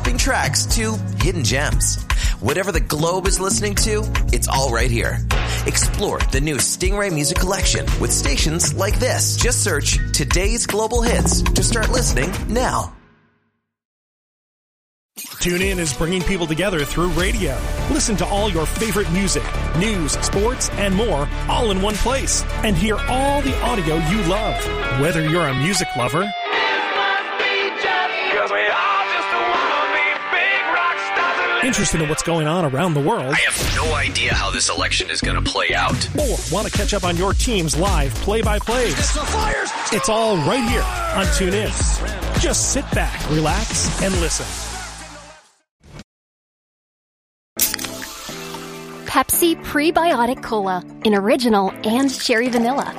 jaw-dropping tracks to hidden gems. Whatever the globe is listening to, it's all right here. Explore the new Stingray Music Collection with stations like this. Just search Today's Global Hits to start listening now. TuneIn is bringing people together through radio. Listen to all your favorite music, news, sports, and more all in one place. And hear all the audio you love. Whether you're a music lover interested in what's going on around the world, I have no idea how this election is going to play out, or want to catch up on your team's live play-by-plays, it's all right here on TuneIn. Just sit back, relax, and listen. Pepsi Prebiotic Cola in original and cherry vanilla.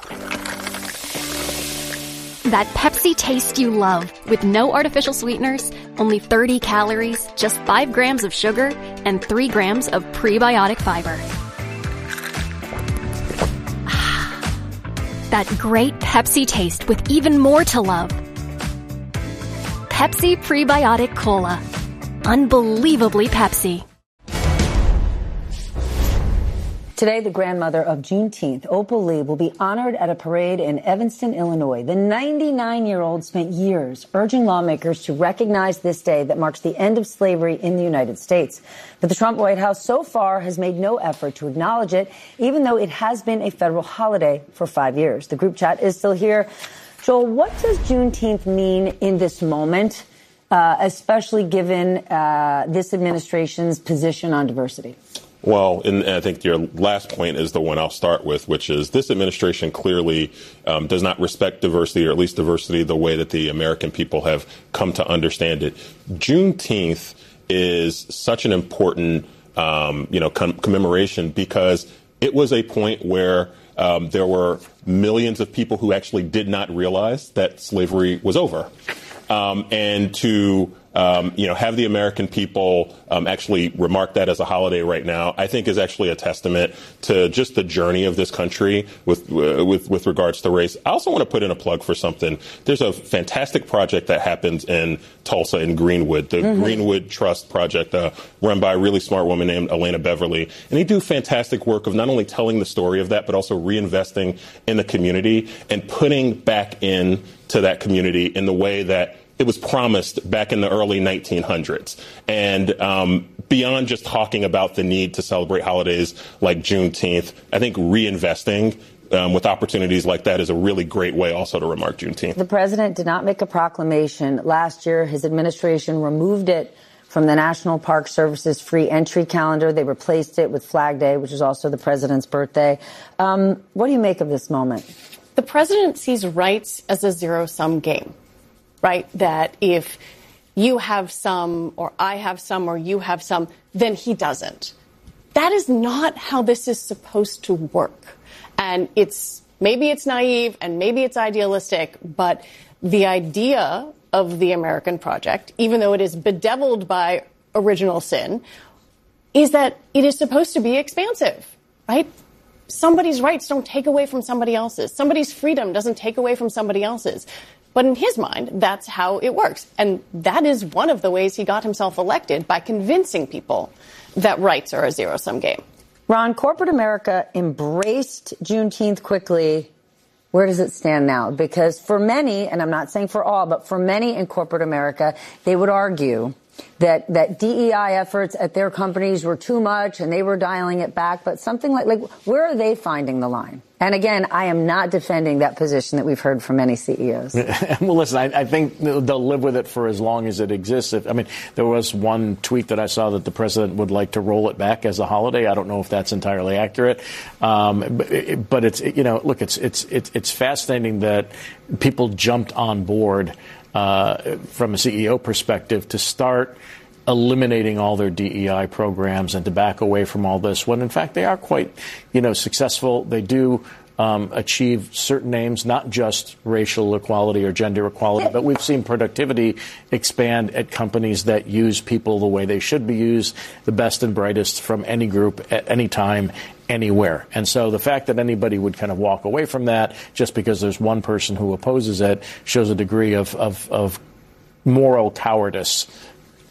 That Pepsi taste you love with no artificial sweeteners, only 30 calories, just 5 grams of sugar, and 3 grams of prebiotic fiber. That great Pepsi taste with even more to love. Pepsi Prebiotic Cola. Unbelievably Pepsi. Today, the grandmother of Juneteenth, Opal Lee, will be honored at a parade in Evanston, Illinois. The 99-year-old spent years urging lawmakers to recognize this day that marks the end of slavery in the United States. But the Trump White House so far has made no effort to acknowledge it, even though it has been a federal holiday for 5 years. The group chat is still here. Joel, what does Juneteenth mean in this moment, especially given this administration's position on diversity? Well, and I think your last point is the one I'll start with, which is this administration clearly does not respect diversity, or at least diversity the way that the American people have come to understand it. Juneteenth is such an important, commemoration because it was a point where there were millions of people who actually did not realize that slavery was over. And to have the American people actually remark that as a holiday right now, I think is actually a testament to just the journey of this country with regards to race. I also want to put in a plug for something. There's a fantastic project that happens in Tulsa in Greenwood, the Greenwood Trust Project, run by a really smart woman named Elena Beverly. And they do fantastic work of not only telling the story of that, but also reinvesting in the community and putting back into that community in the way that it was promised back in the early 1900s. And beyond just talking about the need to celebrate holidays like Juneteenth, I think reinvesting with opportunities like that is a really great way also to remark Juneteenth. The president did not make a proclamation last year. His administration removed it from the National Park Service's free entry calendar. They replaced it with Flag Day, which is also the president's birthday. What do you make of this moment? The president sees rights as a zero-sum game. Right? That if you have some, or I have some, or you have some, then he doesn't. That is not how this is supposed to work. And maybe it's naive and maybe it's idealistic, but the idea of the American project, even though it is bedeviled by original sin, is that it is supposed to be expansive, right? Somebody's rights don't take away from somebody else's. Somebody's freedom doesn't take away from somebody else's. But in his mind, that's how it works. And that is one of the ways he got himself elected, by convincing people that rights are a zero-sum game. Ron, corporate America embraced Juneteenth quickly. Where does it stand now? Because for many, and I'm not saying for all, but for many in corporate America, they would argue that DEI efforts at their companies were too much and they were dialing it back. But something like where are they finding the line? And again, I am not defending that position that we've heard from many CEOs. Well, listen, I think they'll live with it for as long as it exists. There was one tweet that I saw that the president would like to roll it back as a holiday. I don't know if that's entirely accurate. But it's fascinating that people jumped on board from a CEO perspective to start eliminating all their DEI programs and to back away from all this, when in fact they are quite, successful. They do achieve certain aims, not just racial equality or gender equality, but we've seen productivity expand at companies that use people the way they should be used, the best and brightest from any group at any time, anywhere. And so the fact that anybody would kind of walk away from that just because there's one person who opposes it shows a degree of moral cowardice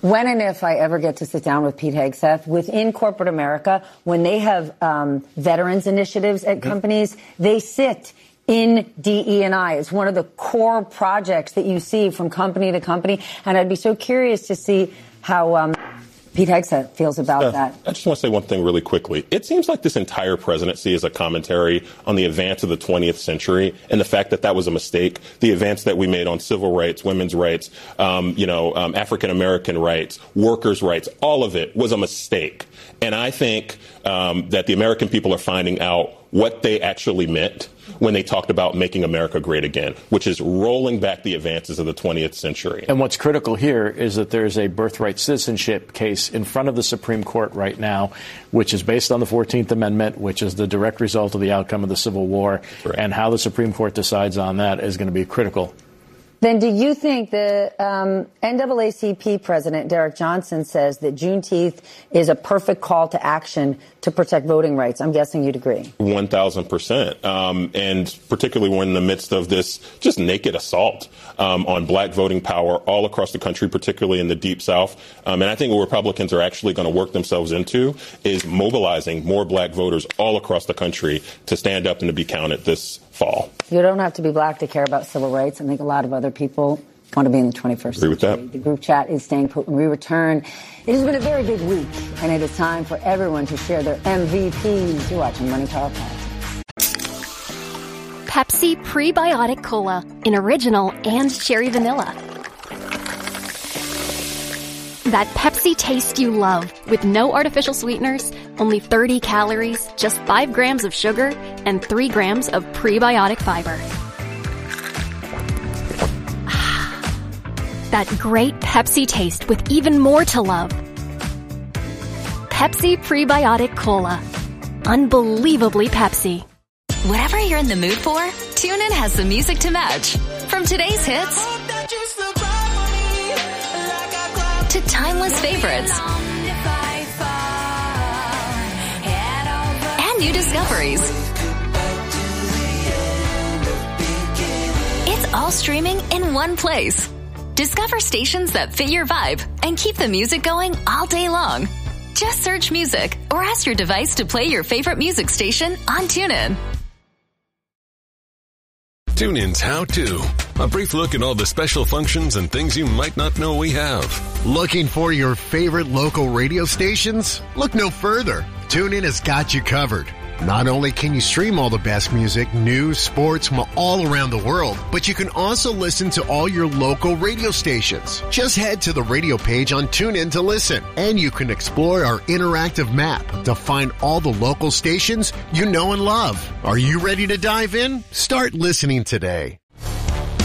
when and if I ever get to sit down with Pete Hegseth, within corporate America, when they have veterans initiatives at companies, they sit in DE&I. It's one of the core projects that you see from company to company. And I'd be so curious to see how Pete Hegseth feels about that. I just want to say one thing really quickly. It seems like this entire presidency is a commentary on the advance of the 20th century and the fact that that was a mistake. The advance that we made on civil rights, women's rights, African-American rights, workers' rights, all of it was a mistake. And I think that the American people are finding out what they actually meant when they talked about making America great again, which is rolling back the advances of the 20th century. And what's critical here is that there's a birthright citizenship case in front of the Supreme Court right now, which is based on the 14th Amendment, which is the direct result of the outcome of the Civil War. Right. And how the Supreme Court decides on that is going to be critical. Then do you think the NAACP president, Derek Johnson, says that Juneteenth is a perfect call to action to protect voting rights? I'm guessing you'd agree. 1,000%. And particularly when in the midst of this just naked assault on black voting power all across the country, particularly in the Deep South. And I think what Republicans are actually going to work themselves into is mobilizing more black voters all across the country to stand up and to be counted this fall. You don't have to be black to care about civil rights. I think a lot of other people want to be in the 21st century. Agree with that. The group chat is staying put when we return. It has been a very big week, and it is time for everyone to share their MVPs. You're watching Money Power Politics. Pepsi Prebiotic Cola in original and cherry vanilla. That Pepsi taste you love with no artificial sweeteners, only 30 calories, just 5 grams of sugar, and 3 grams of prebiotic fiber. That great Pepsi taste with even more to love. Pepsi Prebiotic Cola. Unbelievably Pepsi. Whatever you're in the mood for, TuneIn has the music to match. From today's hits to timeless favorites and new discoveries. It's all streaming in one place. Discover stations that fit your vibe and keep the music going all day long. Just search music or ask your device to play your favorite music station on TuneIn. TuneIn's How To. A brief look at all the special functions and things you might not know we have. Looking for your favorite local radio stations? Look no further. TuneIn has got you covered. Not only can you stream all the best music, news, sports from all around the world, but you can also listen to all your local radio stations. Just head to the radio page on TuneIn to listen, and you can explore our interactive map to find all the local stations you know and love. Are you ready to dive in? Start listening today.